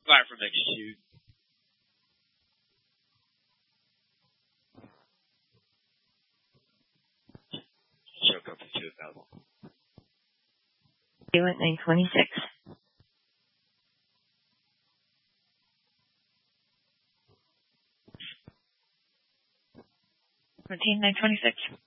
Fire from next shoot. Show company 2000. You at 926. 926.